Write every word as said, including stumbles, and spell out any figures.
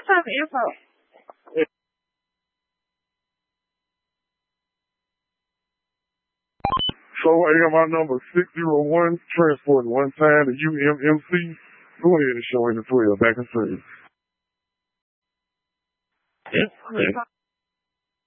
what type of info? So I got my number six zero one, transporting one time to U M M C. Go ahead and show in the twelve, back in service. Yes.